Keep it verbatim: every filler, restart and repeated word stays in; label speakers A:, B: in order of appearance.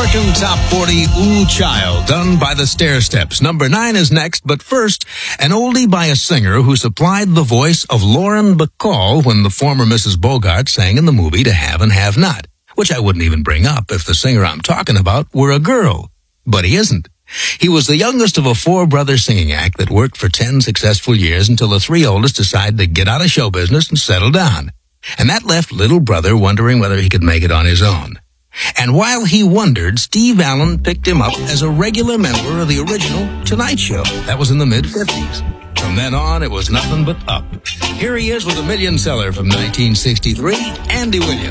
A: American Top forty Ooh Child, done by the Stairsteps. Number nine is next, but first, an oldie by a singer who supplied the voice of Lauren Bacall when the former Missus Bogart sang in the movie To Have and Have Not, which I wouldn't even bring up if the singer I'm talking about were a girl. But he isn't. He was the youngest of a four-brother singing act that worked for ten successful years until the three oldest decided to get out of show business and settle down. And that left little brother wondering whether he could make it on his own. And while he wondered, Steve Allen picked him up as a regular member of the original Tonight Show. That was in the mid-fifties. From then on, it was nothing but up. Here he is with a million seller from nineteen sixty-three, Andy Williams.